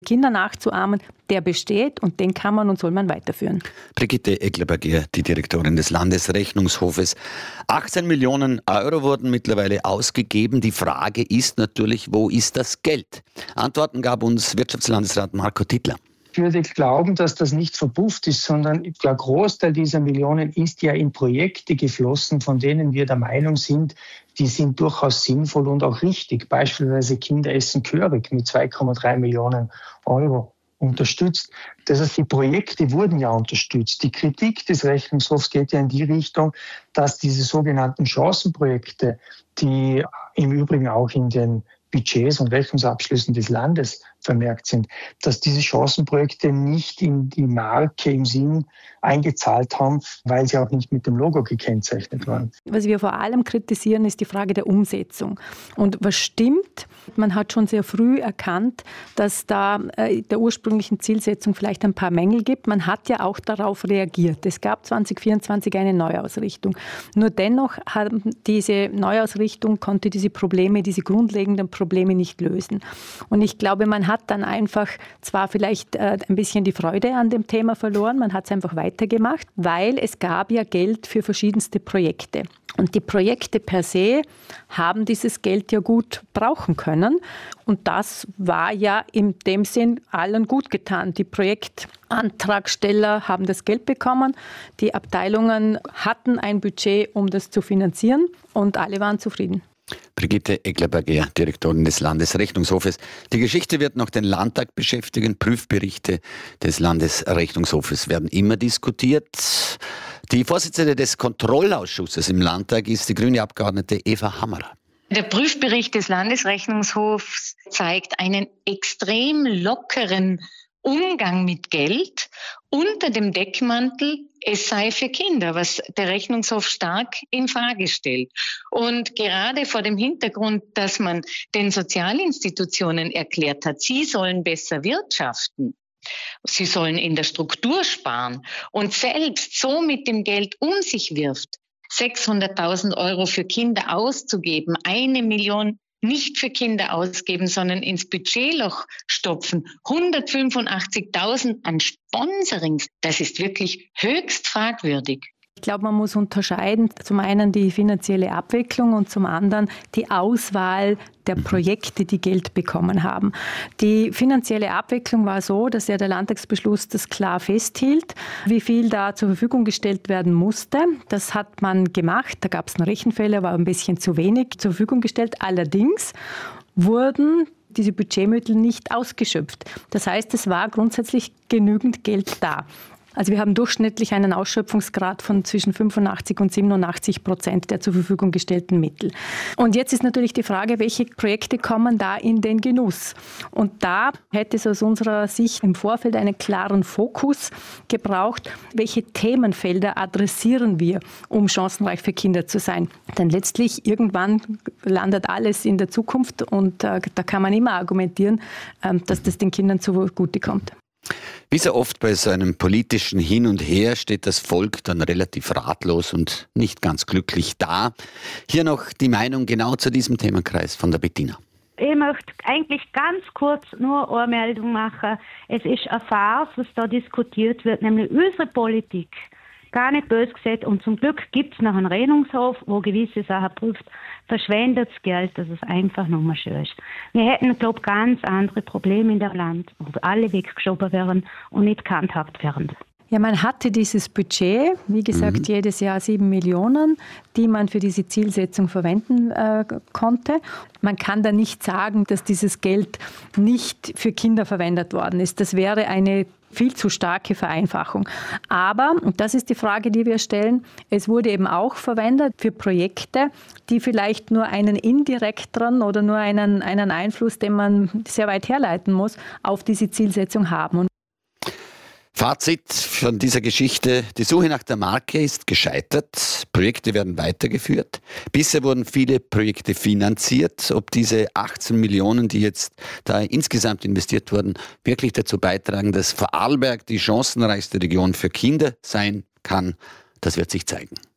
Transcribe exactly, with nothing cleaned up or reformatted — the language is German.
Kinder nachzuahmen, der besteht und den kann man und soll man weiterführen. Brigitte Egler-Berger, die Direktorin des Landesrechnungshofes. achtzehn Millionen Euro wurden mittlerweile ausgegeben. Die Frage ist natürlich, wo ist das Geld? Antworten gab uns Wirtschaftslandesrat Marco Tittler. Ich würde glauben, dass das nicht verpufft ist, sondern der Großteil dieser Millionen ist ja in Projekte geflossen, von denen wir der Meinung sind, die sind durchaus sinnvoll und auch richtig. Beispielsweise Kinderessen Körig mit zwei Komma drei Millionen Euro unterstützt. Das heißt, die Projekte wurden ja unterstützt. Die Kritik des Rechnungshofs geht ja in die Richtung, dass diese sogenannten Chancenprojekte, die im Übrigen auch in den Budgets und Rechnungsabschlüssen des Landes vermerkt sind, dass diese Chancenprojekte nicht in die Marke im Sinn eingezahlt haben, weil sie auch nicht mit dem Logo gekennzeichnet waren. Was wir vor allem kritisieren, ist die Frage der Umsetzung. Und was stimmt, man hat schon sehr früh erkannt, dass da äh, der ursprünglichen Zielsetzung vielleicht ein paar Mängel gibt. Man hat ja auch darauf reagiert. Es gab zwanzig vierundzwanzig eine Neuausrichtung. Nur dennoch haben diese Neuausrichtung konnte diese Probleme, diese grundlegenden Probleme nicht lösen. Und ich glaube, man hat dann einfach zwar vielleicht äh, ein bisschen die Freude an dem Thema verloren, man hat es einfach weitergemacht, weil es gab ja Geld für verschiedenste Projekte. Und die Projekte per se haben dieses Geld ja gut brauchen können. Und das war ja in dem Sinn allen gut getan. Die Projektantragsteller haben das Geld bekommen, die Abteilungen hatten ein Budget, um das zu finanzieren und alle waren zufrieden. Brigitte Egler-Berger, Direktorin des Landesrechnungshofes. Die Geschichte wird noch den Landtag beschäftigen. Prüfberichte des Landesrechnungshofes werden immer diskutiert. Die Vorsitzende des Kontrollausschusses im Landtag ist die grüne Abgeordnete Eva Hammerer. Der Prüfbericht des Landesrechnungshofs zeigt einen extrem lockeren Umgang mit Geld unter dem Deckmantel, es sei für Kinder, was der Rechnungshof stark in Frage stellt. Und gerade vor dem Hintergrund, dass man den Sozialinstitutionen erklärt hat, sie sollen besser wirtschaften, sie sollen in der Struktur sparen und selbst so mit dem Geld um sich wirft, sechshunderttausend Euro für Kinder auszugeben, eine Million nicht für Kinder ausgeben, sondern ins Budgetloch stopfen, hundertfünfundachtzigtausend an Sponsorings, das ist wirklich höchst fragwürdig. Ich glaube, man muss unterscheiden, zum einen die finanzielle Abwicklung und zum anderen die Auswahl der Projekte, die Geld bekommen haben. Die finanzielle Abwicklung war so, dass ja der Landtagsbeschluss das klar festhielt, wie viel da zur Verfügung gestellt werden musste. Das hat man gemacht, da gab es einen Rechenfehler, war ein bisschen zu wenig zur Verfügung gestellt. Allerdings wurden diese Budgetmittel nicht ausgeschöpft. Das heißt, es war grundsätzlich genügend Geld da. Also wir haben durchschnittlich einen Ausschöpfungsgrad von zwischen fünfundachtzig und siebenundachtzig Prozent der zur Verfügung gestellten Mittel. Und jetzt ist natürlich die Frage, welche Projekte kommen da in den Genuss? Und da hätte es aus unserer Sicht im Vorfeld einen klaren Fokus gebraucht. Welche Themenfelder adressieren wir, um chancenreich für Kinder zu sein? Denn letztlich irgendwann landet alles in der Zukunft und äh, da kann man immer argumentieren, äh, dass das den Kindern zugutekommt. Wie so oft bei so einem politischen Hin und Her steht das Volk dann relativ ratlos und nicht ganz glücklich da. Hier noch die Meinung genau zu diesem Themenkreis von der Bettina. Ich möchte eigentlich ganz kurz nur eine Meldung machen. Es ist eine Farce, was da diskutiert wird, nämlich unsere Politik. Gar nicht böse gesagt. Und zum Glück gibt es noch einen Rechnungshof, wo gewisse Sachen prüft, verschwendet das Geld, dass es einfach nur mal schön ist. Wir hätten, glaube ich, ganz andere Probleme in dem Land, wo alle weggeschoben werden und nicht gehandhabt werden. Ja, man hatte dieses Budget, wie gesagt, mhm. jedes Jahr sieben Millionen, die man für diese Zielsetzung verwenden äh, konnte. Man kann da nicht sagen, dass dieses Geld nicht für Kinder verwendet worden ist. Das wäre eine viel zu starke Vereinfachung. Aber, und das ist die Frage, die wir stellen, es wurde eben auch verwendet für Projekte, die vielleicht nur einen indirekteren oder nur einen, einen Einfluss, den man sehr weit herleiten muss, auf diese Zielsetzung haben. Und Fazit von dieser Geschichte: Die Suche nach der Marke ist gescheitert. Projekte werden weitergeführt. Bisher wurden viele Projekte finanziert. Ob diese achtzehn Millionen, die jetzt da insgesamt investiert wurden, wirklich dazu beitragen, dass Vorarlberg die chancenreichste Region für Kinder sein kann, das wird sich zeigen.